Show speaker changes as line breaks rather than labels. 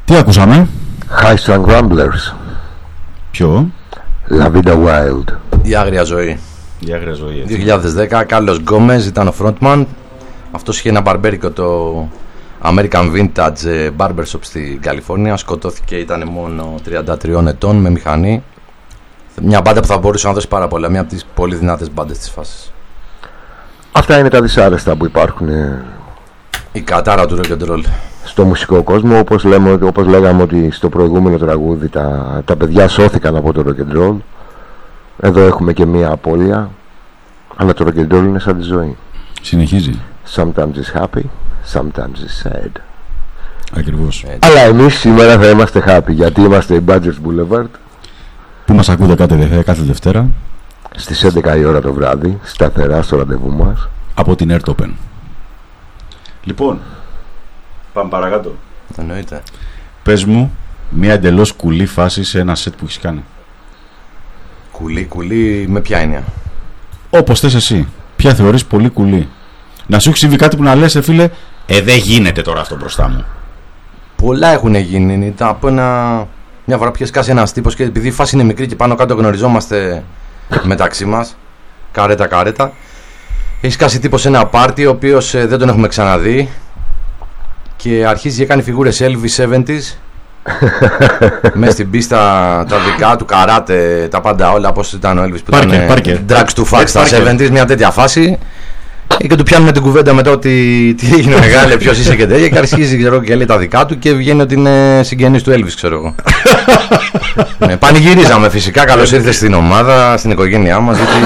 Τι ακούσαμε?
High Strung Ramblers.
Ποιο?
La Vida Wild.
Η άγρια ζωή.
Η άγρια ζωή.
2010, Κάρλος Γκόμεζ ήταν ο frontman. Αυτός είχε ένα μπαρμπέρικο, το American Vintage Barber Shop στην Καλιφόρνια. Σκοτώθηκε, ήταν μόνο 33 ετών, με μηχανή. Μια μπάντα που θα μπορούσε να δώσει πάρα πολλά. Μια από τις πολύ δυνατές μπάντες της φάσης.
Αυτά είναι τα δυσάρεστα που υπάρχουν
Η κατάρα του rock and roll
στο μουσικό κόσμο. Όπως λέγαμε ότι στο προηγούμενο τραγούδι τα παιδιά σώθηκαν από το rock and roll. Εδώ έχουμε και μία απώλεια. Αλλά το rock and roll είναι σαν τη ζωή.
Συνεχίζει.
Sometimes it's happy, sometimes it's sad.
Ακριβώς.
Αλλά εμείς σήμερα θα είμαστε happy, γιατί είμαστε οι Badgers Boulevard,
Που μας ακούτε κάθε Δευτέρα
στις 11 η ώρα το βράδυ, σταθερά στο ραντεβού μας,
από την Air Open. Λοιπόν, πάμε παρακάτω.
εννοείται.
Πες μου μια εντελώς κουλή φάση σε ένα σετ που έχεις κάνει.
Κουλή με ποια έννοια?
Όπως θες εσύ. Ποια θεωρείς πολύ κουλή? Να σου έχει συμβεί κάτι που να λες, φίλε, δεν γίνεται τώρα αυτό μπροστά μου.
Πολλά έχουν γίνει. Ήταν από μια φορά που είχε σκάσει ένας τύπος και επειδή η φάση είναι μικρή και πάνω κάτω γνωριζόμαστε μεταξύ μας, καρέτα. Έχει σκάσει τύπος σε ένα πάρτι, ο οποίος δεν τον έχουμε ξαναδεί και αρχίζει και κάνει φιγούρες Elvis 70's. Μέσα στην πίστα τα δικά του, καράτε, τα πάντα όλα, όπως ήταν ο Elvis που ήταν drugs to fuck στα 70's, μια τέτοια φάση. Και του πιάνουμε την κουβέντα μετά ότι τι έγινε μεγάλε, ποιος είσαι και τέτοια, και αρχίζει και λέει τα δικά του και βγαίνει ότι είναι συγγενής του Elvis, ξέρω εγώ. Πανηγυρίζαμε φυσικά, καλώς ήρθες στην ομάδα, στην οικογένειά μας.